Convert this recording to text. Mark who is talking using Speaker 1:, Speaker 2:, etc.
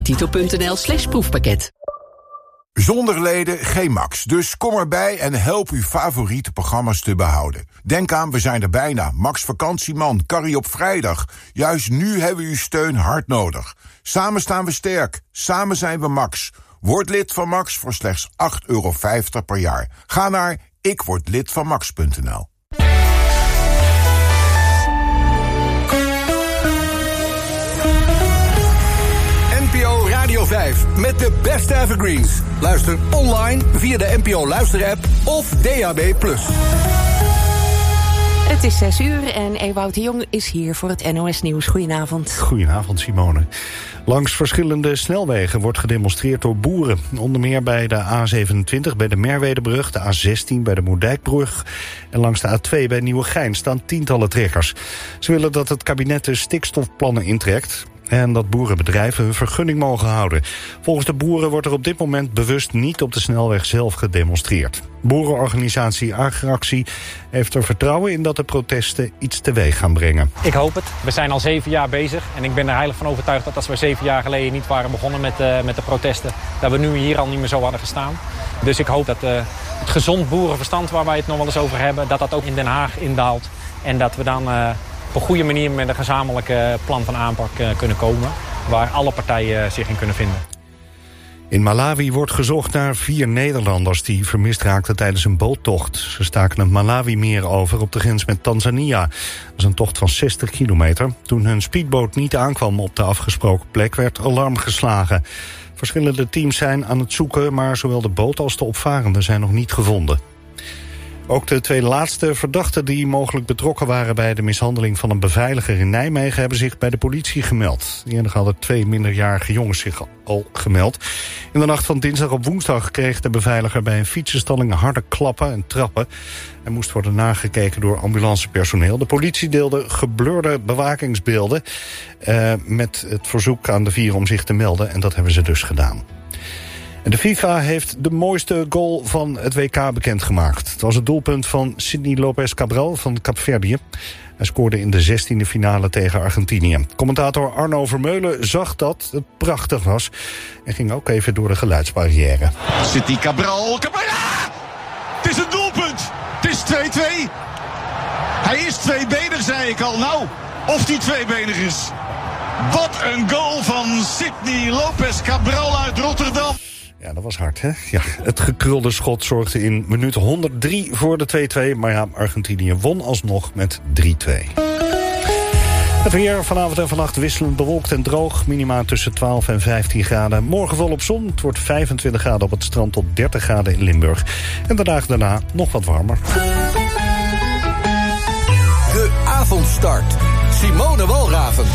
Speaker 1: Tito.nl/proefpakket.
Speaker 2: Zonder leden geen Max, dus kom erbij en help uw favoriete programma's te behouden. Denk aan, we zijn er bijna. Max Vakantieman, Carrie op vrijdag. Juist nu hebben we uw steun hard nodig. Samen staan we sterk, samen zijn we Max. Word lid van Max voor slechts €8,50 per jaar. Ga naar ikwordlidvanmax.nl.
Speaker 3: NPO Radio 5 met de beste evergreens. Luister online via de NPO Luister-app of DAB+.
Speaker 4: Het is 6:00 en Ewout de Jong is hier voor het NOS Nieuws. Goedenavond.
Speaker 5: Goedenavond, Simone. Langs verschillende snelwegen wordt gedemonstreerd door boeren. Onder meer bij de A27 bij de Merwedebrug, de A16 bij de Moerdijkbrug en langs de A2 bij Nieuwegein staan tientallen trekkers. Ze willen dat het kabinet de stikstofplannen intrekt en dat boerenbedrijven hun vergunning mogen houden. Volgens de boeren wordt er op dit moment bewust niet op de snelweg zelf gedemonstreerd. Boerenorganisatie Agractie heeft er vertrouwen in dat de protesten iets teweeg gaan brengen.
Speaker 6: Ik hoop het. We zijn al 7 jaar bezig en ik ben er heilig van overtuigd dat als we 7 jaar geleden niet waren begonnen met de protesten, dat we nu hier al niet meer zo hadden gestaan. Dus ik hoop dat het gezond boerenverstand waar wij het nog wel eens over hebben, dat dat ook in Den Haag indaalt en dat we dan op een goede manier met een gezamenlijke plan van aanpak kunnen komen, waar alle partijen zich in kunnen vinden.
Speaker 5: In Malawi wordt gezocht naar 4 Nederlanders die vermist raakten tijdens een boottocht. Ze staken het Malawi-meer over op de grens met Tanzania. Dat is een tocht van 60 kilometer. Toen hun speedboot niet aankwam op de afgesproken plek werd alarm geslagen. Verschillende teams zijn aan het zoeken, maar zowel de boot als de opvarenden zijn nog niet gevonden. Ook de 2 laatste verdachten die mogelijk betrokken waren bij de mishandeling van een beveiliger in Nijmegen hebben zich bij de politie gemeld. Eerder hadden 2 minderjarige jongens zich al gemeld. In de nacht van dinsdag op woensdag kreeg de beveiliger bij een fietsenstalling harde klappen en trappen. Hij moest worden nagekeken door ambulancepersoneel. De politie deelde geblurde bewakingsbeelden met het verzoek aan de 4 om zich te melden en dat hebben ze dus gedaan. En de FIFA heeft de mooiste goal van het WK bekendgemaakt. Het was het doelpunt van Sidney Lopez Cabral van Kaapverdië. Hij scoorde in de 16e finale tegen Argentinië. Commentator Arno Vermeulen zag dat het prachtig was en ging ook even door de geluidsbarrière.
Speaker 7: Sidney Cabral. Ja! Het is een doelpunt. Het is 2-2. Hij is tweebenig, zei ik al. Nou, of die tweebenig is. Wat een goal van Sidney Lopez Cabral uit Rotterdam.
Speaker 5: Ja, dat was hard, hè? Ja, het gekrulde schot zorgde in minuut 103 voor de 2-2. Maar ja, Argentinië won alsnog met 3-2. Het weer vanavond en vannacht wisselend bewolkt en droog. Minima tussen 12 en 15 graden. Morgen volop zon. Het wordt 25 graden op het strand tot 30 graden in Limburg. En de dagen daarna nog wat warmer.
Speaker 3: De avondstart. Simone Walraven.